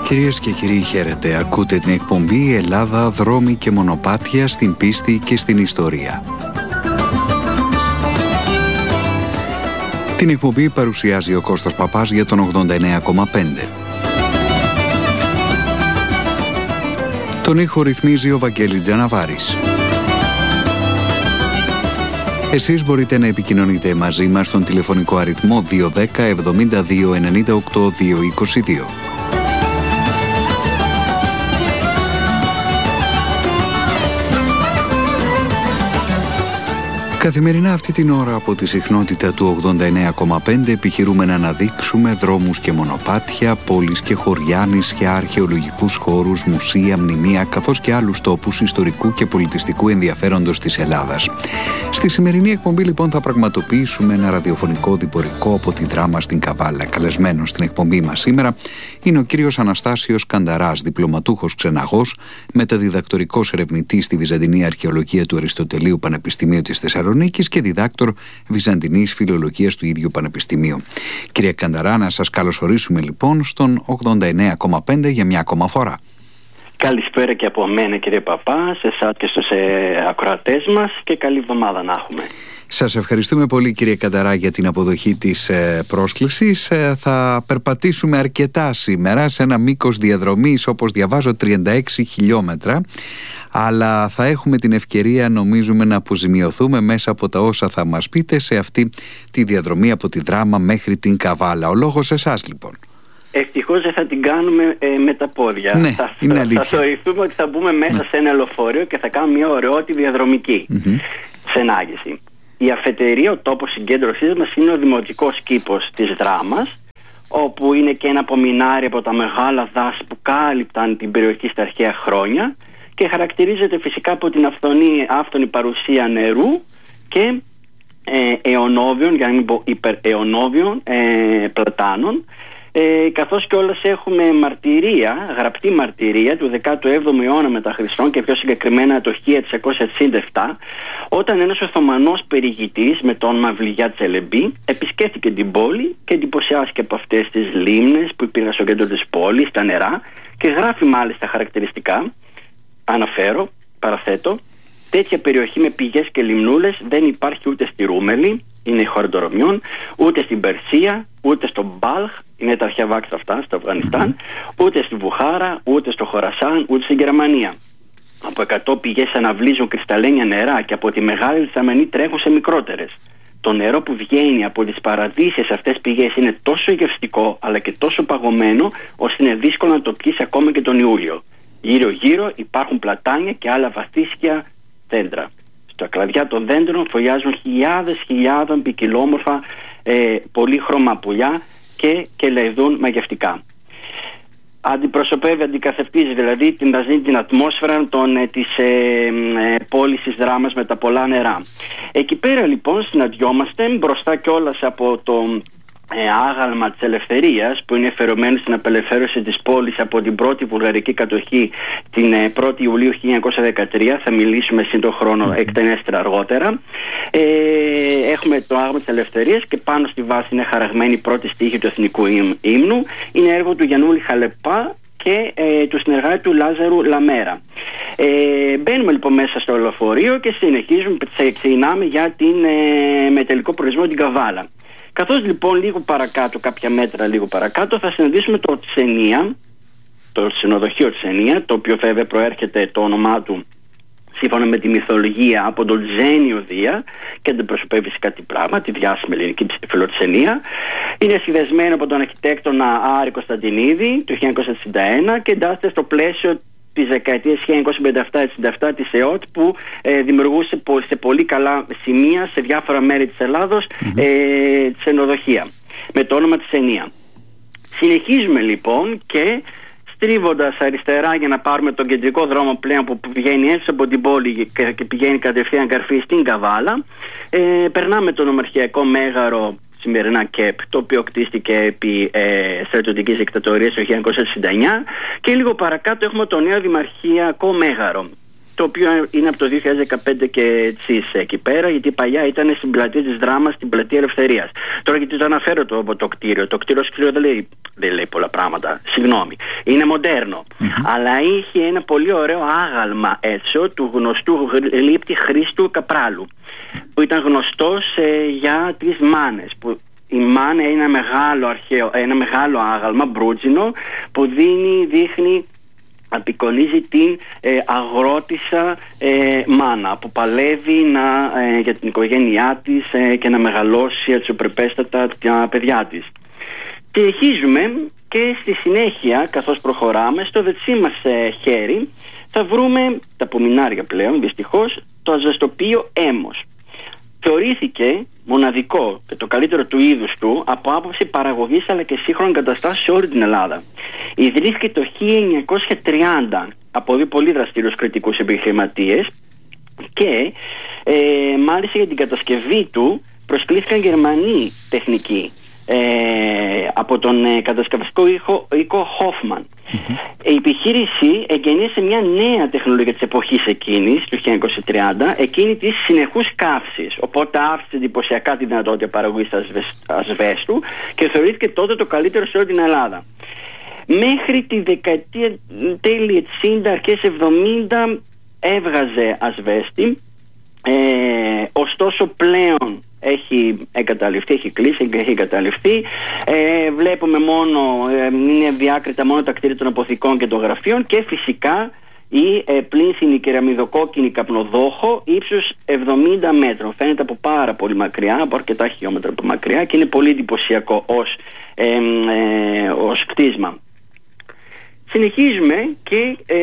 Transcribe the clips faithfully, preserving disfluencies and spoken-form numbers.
Κυρίες και κύριοι, χαίρετε. Ακούτε την εκπομπή Ελλάδα, δρόμοι και μονοπάτια στην πίστη και στην ιστορία. Την εκπομπή παρουσιάζει ο Κώστας Παπάς για τον ογδόντα εννέα κόμμα πέντε. Τον ήχο ρυθμίζει ο Βαγγέλης Τζαναβάρης. Εσείς μπορείτε να επικοινωνείτε μαζί μας στον τηλεφωνικό αριθμό δύο ένα μηδέν εβδομήντα δύο ενενήντα οκτώ διακόσια είκοσι δύο. Καθημερινά αυτή την ώρα από τη συχνότητα του ογδόντα εννέα κόμμα πέντε επιχειρούμε να αναδείξουμε δρόμους και μονοπάτια, πόλεις και χωριά, νησιά, αρχαιολογικούς χώρους, μουσεία, μνημεία, καθώς και άλλους τόπους ιστορικού και πολιτιστικού ενδιαφέροντος της Ελλάδας. Στη σημερινή εκπομπή λοιπόν θα πραγματοποιήσουμε ένα ραδιοφωνικό διπορικό από τη Δράμα στην Καβάλα. Καλεσμένος στην εκπομπή μας σήμερα είναι ο κύριος Αναστάσιος Κανταράς, διπλωματούχος ξεναγός, μεταδιδακτορικός ερευνητής στη Βυζαντινή Αρχαιολογία του Αριστοτελείου Πανεπιστημίου της Θεσσαλονίκης και διδάκτορ Βυζαντινής Φιλολογίας του ίδιου Πανεπιστημίου. Κύριε Κανταρά, να σας καλωσορίσουμε λοιπόν στον ογδόντα εννέα κόμμα πέντε για μια ακόμα φορά. Καλησπέρα και από μένα, κύριε Παπά, σε εσάς και στους ε, ακροατές μας, και καλή εβδομάδα να έχουμε. Σας ευχαριστούμε πολύ, κύριε Κανταρά, για την αποδοχή της ε, πρόσκλησης. Ε, θα περπατήσουμε αρκετά σήμερα σε ένα μήκος διαδρομής, όπως διαβάζω, τριάντα έξι χιλιόμετρα, αλλά θα έχουμε την ευκαιρία, νομίζουμε, να αποζημιωθούμε μέσα από τα όσα θα μας πείτε σε αυτή τη διαδρομή από τη Δράμα μέχρι την Καβάλα. Ο λόγος σε εσάς λοιπόν. Ευτυχώς δεν θα την κάνουμε ε, με τα πόδια. Ναι, θα, είναι θα, θα θεωρηθούμε ότι θα μπούμε μέσα, ναι, σε ένα λεωφορείο και θα κάνουμε μια ωραιότη διαδρομική mm-hmm. ξενάγηση. Η αφετηρία, ο τόπος συγκέντρωσής μας, είναι ο δημοτικός κήπος της Δράμας, όπου είναι και ένα απομεινάρι από τα μεγάλα δάση που κάλυπταν την περιοχή στα αρχαία χρόνια και χαρακτηρίζεται φυσικά από την αυθονή, άφθονη παρουσία νερού και ε, αιωνόβιων, για να μην πω υπεραιωνόβιων ε, πλατάνων, ε, καθώς και όλες έχουμε μαρτυρία, γραπτή μαρτυρία του δέκατου έβδομου αιώνα μετά Χριστόν, και πιο συγκεκριμένα το χίλια εξακόσια εξήντα επτά, όταν ένας Οθωμανός περιηγητής με το όνομα Βλιγιά Τσελεμπή επισκέφθηκε την πόλη και εντυπωσιάστηκε από αυτές τις λίμνες που υπήρχαν στο κέντρο της πόλης, τα νερά, και γράφει μάλιστα χαρακτηριστικά. Αναφέρω, παραθέτω: τέτοια περιοχή με πηγές και λιμνούλες δεν υπάρχει ούτε στη Ρούμελη, είναι η χώρα των Ρωμιών, ούτε στην Περσία, ούτε στο Μπάλχ, είναι τα αρχαία βάξτα αυτά στο Αφγανιστάν, ούτε στη Βουχάρα, ούτε στο Χορασάν, ούτε στην Γερμανία. Από εκατό πηγές αναβλύζουν κρυσταλλένια νερά και από τη Μεγάλη Λισαμενή τρέχουν σε μικρότερες. Το νερό που βγαίνει από τις παραδείσιες αυτές πηγές είναι τόσο γευστικό αλλά και τόσο παγωμένο, ώστε είναι δύσκολο να το πιείς ακόμα και τον Ιούλιο. Γύρω γύρω υπάρχουν πλατάνια και άλλα βαθύσκια δέντρα. Στα κλαδιά των δέντρων φωλιάζουν χιλιάδες χιλιάδων ποικιλόμορφα ε, πολύχρωμα πουλιά και κελαιδούν μαγευτικά. Αντιπροσωπεύει, αντικαθευτίζει δηλαδή την, την ατμόσφαιρα των, ε, της ε, ε, πόλης της Δράμας με τα πολλά νερά. Εκεί πέρα λοιπόν συναντιόμαστε μπροστά κιόλας από το Ε, άγαλμα της ελευθερίας, που είναι εφερωμένο στην απελευθέρωση της πόλης από την πρώτη βουλγαρική κατοχή την ε, πρώτη Ιουλίου χίλια εννιακόσια δεκατρία. Θα μιλήσουμε σύντο χρόνο εκτενέστερα αργότερα. Ε, έχουμε το άγαλμα της ελευθερίας και πάνω στη βάση είναι χαραγμένη η πρώτη στίχη του εθνικού ύμνου. Είναι έργο του Γιαννούλη Χαλεπά και ε, του συνεργάτη του Λάζαρου Λαμέρα. Ε, μπαίνουμε λοιπόν μέσα στο λεωφορείο και συνεχίζουμε, ξεκινάμε για την ε, με τελικό προορισμό την Καβάλα. Καθώς λοιπόν λίγο παρακάτω, κάποια μέτρα λίγο παρακάτω, θα συναντήσουμε το Τσενία, το ξενοδοχείο Τσενία, το οποίο βέβαια προέρχεται το όνομά του σύμφωνα με τη μυθολογία από τον Τζένιο Δία και αντιπροσωπεύει φυσικά τι πράγμα, τη διάσημη ελληνική φιλοξενία. Είναι συνδεσμένο από τον αρχιτέκτονα Άρη Κωνσταντινίδη το χίλια εννιακόσια εξήντα ένα και εντάσσεται στο πλαίσιο της δεκαετίας χίλια εννιακόσια πενήντα επτά εξήντα επτά της ΕΟΤ, που ε, δημιουργούσε σε πολύ καλά σημεία σε διάφορα μέρη της Ελλάδος mm-hmm. ε, ξενοδοχεία με το όνομα της Ενία. Συνεχίζουμε λοιπόν και στρίβοντας αριστερά για να πάρουμε τον κεντρικό δρόμο πλέον που πηγαίνει έτσι από την πόλη και πηγαίνει κατευθείαν καρφί στην Καβάλα, ε, περνάμε το νομαρχιακό μέγαρο, σημερινά ΚΕΠ, το οποίο κτίστηκε επί ε, στρατιωτικής δικτατορίας το χίλια εννιακόσια εξήντα εννιά, και λίγο παρακάτω έχουμε το νέο δημαρχιακό μέγαρο. το οποίο είναι από το δύο χιλιάδες δεκαπέντε και εξής εκεί πέρα, γιατί παλιά ήταν στην πλατεία της Δράμας, στην πλατεία Ελευθερίας. Τώρα γιατί το αναφέρω το, το κτίριο, το κτίριο κτίριο δεν λέει, δεν λέει πολλά πράγματα, συγγνώμη, είναι μοντέρνο, mm-hmm. αλλά είχε ένα πολύ ωραίο άγαλμα έτσω του γνωστού λήπτη Χρήστου Καπράλου, που ήταν γνωστός ε, για τις μάνες, που η μάνα είναι ένα μεγάλο, αρχαίο, ένα μεγάλο άγαλμα μπρούτζινο που δίνει, δείχνει, απεικονίζει την ε, αγρότισσα ε, μάνα που παλεύει να, ε, για την οικογένειά της ε, και να μεγαλώσει αξιοπρεπέστατα τα παιδιά της. Και συνεχίζουμε και στη συνέχεια, καθώς προχωράμε, στο δεξί μας ε, χέρι θα βρούμε τα απομεινάρια πλέον, δυστυχώς, το ασβεστοποιείο Έμμος. Θεωρήθηκε μοναδικό και το καλύτερο του είδους του από άποψη παραγωγής αλλά και σύγχρονων καταστάσεων σε όλη την Ελλάδα. Ιδρύθηκε το χίλια εννιακόσια τριάντα από δύο πολύ δραστήριους κριτικούς επιχειρηματίες και ε, μάλιστα για την κατασκευή του προσκλήθηκαν Γερμανοί τεχνικοί ε, από τον ε, κατασκευαστικό οίκο, οίκο Hoffman. Mm-hmm. Η επιχείρηση εγκαινίασε μια νέα τεχνολογία της εποχής εκείνης, του χίλια εννιακόσια τριάντα, εκείνη της συνεχούς καύσης. Οπότε άφησε εντυπωσιακά τη δυνατότητα παραγωγής ασβέστου και θεωρήθηκε τότε το καλύτερο σε όλη την Ελλάδα. Μέχρι τη δεκαετία τέλη εξήντα, αρχές εβδομήντα έβγαζε ασβέστη. Ε, ωστόσο πλέον έχει εγκαταλειφθεί, έχει κλείσει, έχει εγκαταλειφθεί. Ε, βλέπουμε μόνο, ε, είναι διάκριτα μόνο τα κτίρια των αποθηκών και των γραφείων και φυσικά η ε, πλήνθινη κεραμιδοκόκκινη καπνοδόχο ύψους εβδομήντα μέτρων. Φαίνεται από πάρα πολύ μακριά, από αρκετά χιλιόμετρα από μακριά και είναι πολύ εντυπωσιακό ως, ε, ε, ως κτίσμα. Συνεχίζουμε και ε,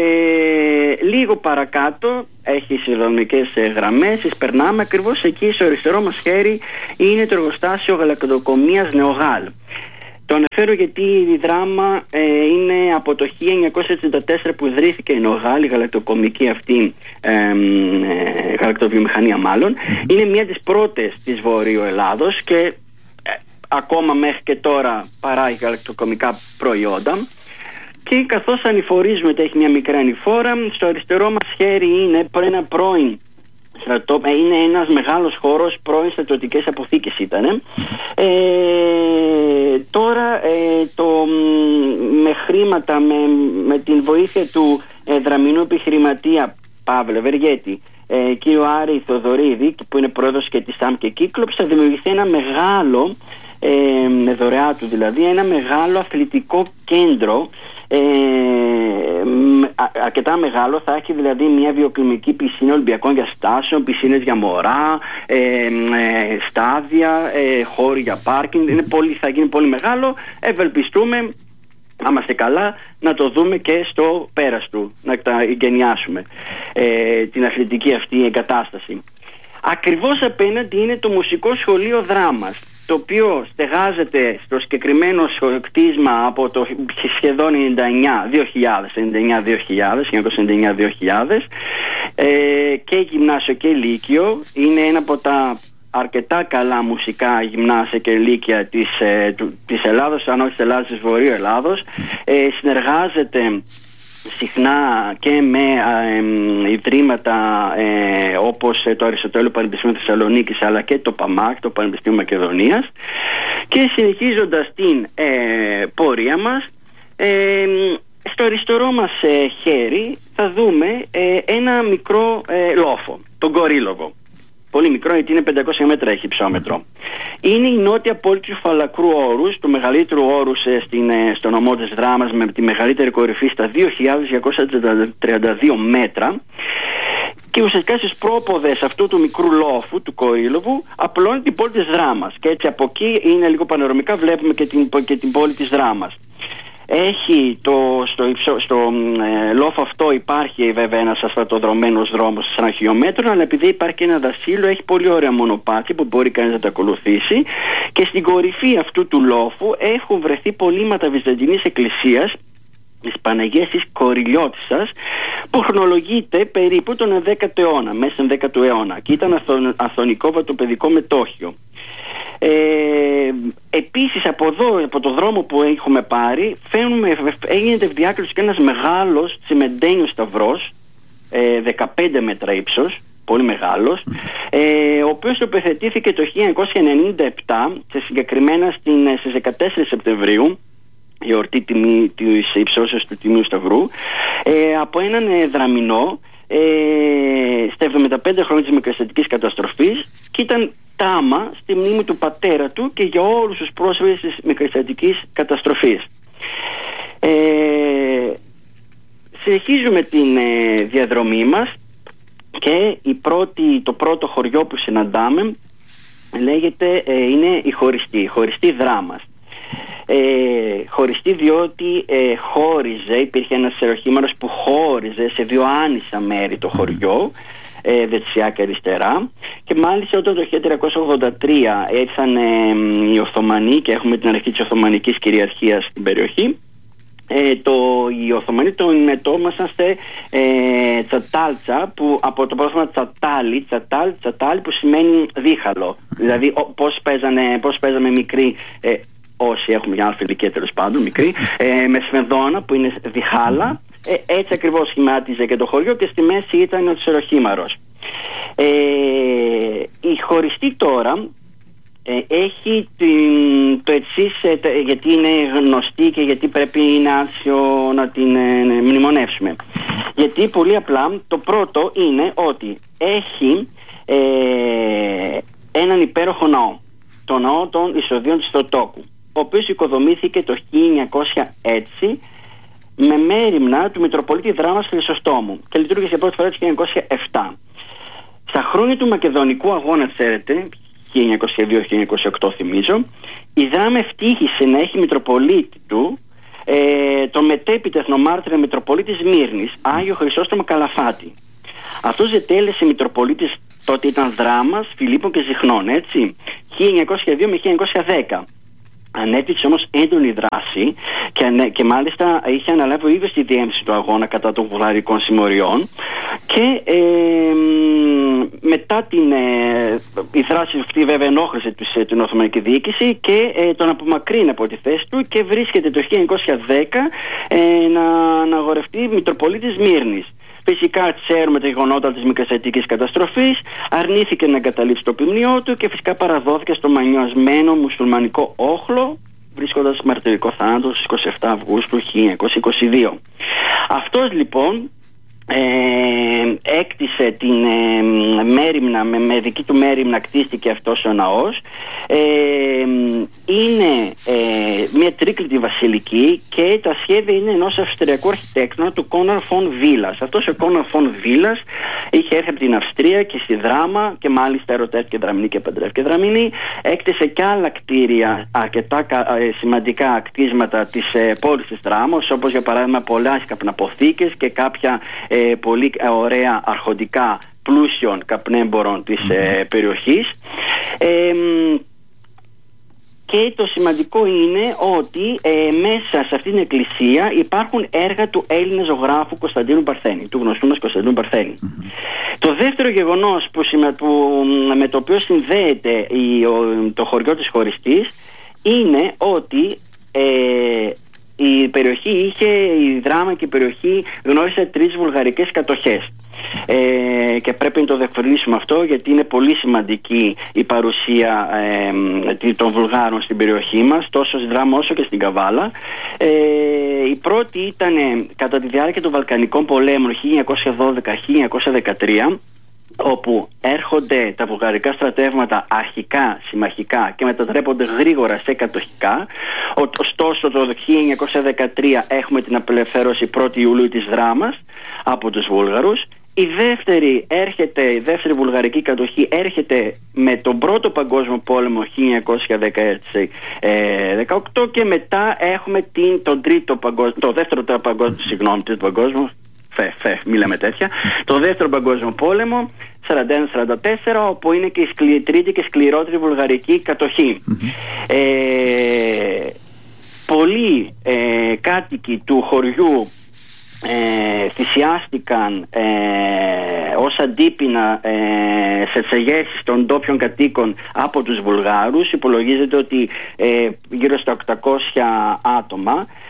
λίγο παρακάτω έχει σιδηροδρομικές ε, γραμμές, περνάμε ακριβώς εκεί στο αριστερό μας χέρι είναι το εργοστάσιο γαλακτοκομείας Νεογάλ. Το αναφέρω γιατί η Δράμα ε, είναι από το χίλια εννιακόσια εξήντα τέσσερα που ιδρύθηκε η Νεογάλ, η γαλακτοκομική αυτή ε, ε, γαλακτοβιομηχανία μάλλον. Είναι μια της πρώτες της Βορείου Ελλάδος και ε, ακόμα μέχρι και τώρα παράγει γαλακτοκομικά προϊόντα. Και καθώς ανηφορίζουμε, έχει μια μικρή ανηφόρα, στο αριστερό μας χέρι είναι ένα πρώην στρατό, είναι ένας μεγάλος χώρος, πρώην στρατιωτικές αποθήκες ήταν. Ε, τώρα ε, το, με χρήματα, με, με την βοήθεια του ε, δραμηνού επιχειρηματία Παύλο Βεργέτη, ε, κύριο Άρη Θοδωρίδη, που είναι πρόεδρος και της ΣΑΜ και Κύκλοψ, θα δημιουργηθεί ένα μεγάλο, ε, με δωρεά του δηλαδή, ένα μεγάλο αθλητικό κέντρο. Ε, α, αρκετά μεγάλο, θα έχει δηλαδή μια βιοκλιμική πισίνα ολυμπιακών διαστάσεων, πισίνες για μωρά, ε, ε, στάδια, ε, χώροι για πάρκινγκ. Είναι πολύ, θα γίνει πολύ μεγάλο. Ευελπιστούμε, αν είμαστε καλά, να το δούμε και στο πέρας του, να τα εγκαινιάσουμε ε, την αθλητική αυτή εγκατάσταση. Ακριβώς απέναντι είναι το μουσικό σχολείο Δράμας, το οποίο στεγάζεται στο συγκεκριμένο κτίσμα από το σχεδόν ενενήντα εννιά δύο χιλιάδες, ενενήντα εννιά δύο χιλιάδες, χίλια εννιακόσια ενενήντα εννιά δύο χιλιάδες, ε, και γυμνάσιο και λύκειο. Είναι ένα από τα αρκετά καλά μουσικά γυμνάσια και λύκεια της, ε, του, της Ελλάδος, αν όχι της Ελλάδας, της Βορείου Ελλάδος. Ε, συνεργάζεται συχνά και με ε, ιδρύματα ε, όπως το Αριστοτέλειο Πανεπιστήμιο Θεσσαλονίκης αλλά και το ΠΑΜΑΚ, το Πανεπιστήμιο Μακεδονίας. Και συνεχίζοντας την ε, πορεία μας, ε, στο αριστερό μας ε, χέρι θα δούμε ε, ένα μικρό ε, λόφο, τον Κορίλογο. Πολύ μικρό, γιατί είναι πεντακόσια μέτρα έχει υψόμετρο. Είναι η νότια πόλη του Φαλακρού Όρους, του μεγαλύτερου όρους στην, στο νομό της Δράμας, με τη μεγαλύτερη κορυφή στα δύο χιλιάδες διακόσια τριάντα δύο μέτρα. Και ουσιαστικά στις πρόποδες αυτού του μικρού λόφου, του Κορίλογου, απλώνει την πόλη της Δράμας. Και έτσι από εκεί είναι λίγο πανερωμικά, βλέπουμε και την, και την πόλη της Δράμας. Έχει το, στο, υψο, στο ε, λόφο αυτό υπάρχει βέβαια ένας ασφαλτοδρομένος δρόμος σαν χιλιόμετρο, αλλά επειδή υπάρχει και ένα δασίλο έχει πολύ ωραία μονοπάτια που μπορεί κανείς να τα ακολουθήσει, και στην κορυφή αυτού του λόφου έχουν βρεθεί πολύματα βυζαντινής εκκλησίας της Παναγίας της Κοριλιώτισσας, που χρονολογείται περίπου τον ενδέκατο αιώνα, μέσα στον δέκατο αιώνα, και ήταν αθωνικό βατοπαιδικό μετόχιο. Ε, επίσης από εδώ, από το δρόμο που έχουμε πάρει, φαίνουμε, έγινε διάκριση και ένας μεγάλος τσιμεντένιος σταυρός, ε, δεκαπέντε μέτρα ύψος, πολύ μεγάλος, ε, ο οποίος τοποθετήθηκε το χίλια εννιακόσια ενενήντα επτά, και συγκεκριμένα στην, στις δεκατέσσερις Σεπτεμβρίου, η εορτή τιμή της υψώσεως του Τιμίου Σταυρού, ε, από έναν ε, δραμηνό ε, στα εβδομήντα πέντε χρόνια της μικρασιατικής καταστροφής, και ήταν τάμα στη μνήμη του πατέρα του και για όλους τους πρόσφυγες της μικρασιατικής καταστροφής. Ε, συνεχίζουμε την ε, διαδρομή μας, και η πρώτη, το πρώτο χωριό που συναντάμε λέγεται, ε, είναι η Χωριστή, η Χωριστή Δράμας. Ε, χωριστή διότι ε, χώριζε, υπήρχε ένας αεροχήμαρος που χώριζε σε δύο άνισα μέρη το χωριό, ε, δεξιά και αριστερά, και μάλιστα όταν το χίλια τριακόσια ογδόντα τρία ήρθαν ε, οι Οθωμανοί, και έχουμε την αρχή της Οθωμανικής κυριαρχίας στην περιοχή, Ε, το, οι Οθωμανοί τον μετώμασαν σε ε, Τσατάλτσα, που από το πρόσωπο Τσατάλι, Τσατάλ, Τσατάλι, που σημαίνει δίχαλο. Δηλαδή ο, πώς, παίζανε, πώς παίζαμε μικροί, ε, όσοι έχουμε μια αλφα ηλικία τέλος πάντων, μικροί, ε, με σμεδόνα που είναι διχάλα. Ε, έτσι ακριβώς σχημάτιζε και το χωριό, και στη μέση ήταν ο Τσεροχήμαρος. Ε, η Χωριστή τώρα Ε, έχει την, το εξής, ε, τε, γιατί είναι γνωστή και γιατί πρέπει να άξιο να την ε, μνημονεύσουμε. Γιατί πολύ απλά το πρώτο είναι ότι έχει ε, έναν υπέροχο ναό, το ναό των Εισοδίων της Θεοτόκου, ο οποίος οικοδομήθηκε το χίλια εννιακόσια έτσι με μέριμνα του Μητροπολίτη Δράμας Χρυσοστόμου και λειτουργήσε για πρώτη φορά το χίλια εννιακόσια επτά. Στα χρόνια του Μακεδονικού Αγώνα, ξέρετε, χίλια εννιακόσια δύο χίλια εννιακόσια οκτώ θυμίζω, η Δράμα ευτύχησε να έχει Μητροπολίτη του ε, το μετέπειτα εθνομάρτυρα Μητροπολίτη Σμύρνης, Άγιο Χρυσόστομο Καλαφάτη. Αυτός ετέλεσε Μητροπολίτης, τότε ήταν Δράμας, Φιλίππων και Ζυχνών, έτσι, χίλια εννιακόσια δύο με χίλια εννιακόσια δέκα. Ανέπτυξε όμως έντονη δράση και, ανέ, και μάλιστα είχε αναλάβει ο ίδιος τη διέμψη του αγώνα κατά των βουλγαρικών συμμοριών, και ε, μετά την ε, η δράση αυτή βέβαια ενόχλησε τους, την Οθωμανική διοίκηση και ε, τον απομακρύνει από τη θέση του, και βρίσκεται το χίλια εννιακόσια δέκα ε, να αναγορευτεί Μητροπολίτης Σμύρνης. Φυσικά ξέρουμε τα γεγονότα της μικρασιατικής καταστροφής, αρνήθηκε να εγκαταλείψει το ποιμνιό του και φυσικά παραδόθηκε στο μανιωσμένο μουσουλμανικό όχλο, βρίσκοντας μαρτυρικό θάνατο στις είκοσι επτά Αυγούστου χίλια εννιακόσια είκοσι δύο. Αυτός λοιπόν ε, έκτισε την ε, μέριμνα, με, με δική του μέριμνα κτίστηκε αυτός ο ναός. ε, είναι ε, μια τρίκλητη βασιλική, και τα σχέδια είναι ενός αυστριακού αρχιτέκτονα, του Κόναρ Φον Βίλας. Αυτός ο Κόναρ Φον Βίλας είχε έρθει από την Αυστρία και στη Δράμα, και μάλιστα ερωτεύτηκε Δραμηνή και παντρεύτηκε Δραμηνή. Έκτισε και άλλα κτίρια, αρκετά ε, σημαντικά κτίσματα της ε, πόλης της Δράμος, όπως για παράδειγμα πολλές καπναποθήκες και κάποια ε, πολύ ωραία αρχοντικά πλούσιων καπνέμπορων της ε, περιοχής. Ε, και το σημαντικό είναι ότι ε, μέσα σε αυτήν την εκκλησία υπάρχουν έργα του Έλληνα ζωγράφου Κωνσταντίνου Παρθένη, του γνωστού μας Κωνσταντίνου Παρθένη. Mm-hmm. Το δεύτερο γεγονός που, που, με το οποίο συνδέεται η, ο, το χωριό της Χωριστής είναι ότι ε, η περιοχή είχε, η Δράμα και η περιοχή γνώρισε τρεις βουλγαρικές κατοχές. Ε, και πρέπει να το διευκρινίσουμε αυτό, γιατί είναι πολύ σημαντική η παρουσία ε, των Βουλγάρων στην περιοχή μας, τόσο στην Δράμα όσο και στην Καβάλα. Ε, η πρώτη ήταν κατά τη διάρκεια των Βαλκανικών πολέμων χίλια εννιακόσια δώδεκα με χίλια εννιακόσια δεκατρία, όπου έρχονται τα βουλγαρικά στρατεύματα αρχικά συμμαχικά και μετατρέπονται γρήγορα σε κατοχικά. Ωστόσο το χίλια εννιακόσια δεκατρία έχουμε την απελευθέρωση πρώτη Ιουλίου της Δράμας από τους Βούλγαρους. Η δεύτερη, έρχεται, η δεύτερη βουλγαρική κατοχή έρχεται με τον πρώτο παγκόσμιο πόλεμο χίλια εννιακόσια δεκαοκτώ, και μετά έχουμε την, τον τρίτο παγκόσμιο, το δεύτερο παγκόσμιο, συγγνώμη, το παγκόσμιο, φε, φε, μίλαμε τέτοια, το δεύτερο παγκόσμιο πόλεμο σαράντα ένα σαράντα τέσσερα, όπου είναι και η σκλη, τρίτη και σκληρότερη βουλγαρική κατοχή. Mm-hmm. Ε, πολλοί ε, κάτοικοι του χωριού Ε, θυσιάστηκαν ε, ως αντίπεινα ε, σε εξεγέρσεις των ντόπιων κατοίκων από τους Βουλγάρους. Υπολογίζεται ότι ε, γύρω στα οκτακόσια άτομα.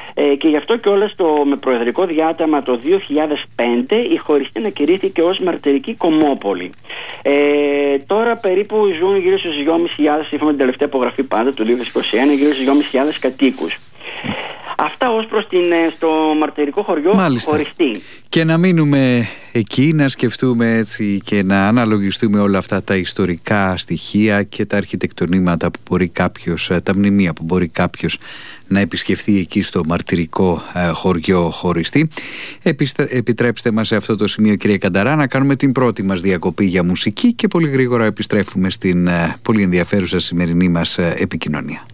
Ε, και γι' αυτό κιόλας το, με προεδρικό διάταμα το δύο χιλιάδες πέντε η Χωριστή ανακηρύχθηκε ως μαρτυρική κομμόπολη. Ε, τώρα περίπου ζουν γύρω στους δυόμισι χιλιάδες, σύμφωνα με την τελευταία απογραφή πάντα του δύο χιλιάδες είκοσι ένα, γύρω στους δυόμισι χιλιάδες κατοίκους. Αυτά ως προς την, στο μαρτυρικό χωριό. Μάλιστα. Χωριστή. Και να μείνουμε εκεί, να σκεφτούμε έτσι και να αναλογιστούμε όλα αυτά τα ιστορικά στοιχεία και τα αρχιτεκτονήματα που μπορεί κάποιος, τα μνημεία που μπορεί κάποιος να επισκεφθεί εκεί στο μαρτυρικό ε, χωριό Χωριστή. Επιστρέ, επιτρέψτε μας σε αυτό το σημείο, κυρία Κανταρά, να κάνουμε την πρώτη μας διακοπή για μουσική και πολύ γρήγορα επιστρέφουμε στην ε, πολύ ενδιαφέρουσα σημερινή μας ε, επικοινωνία.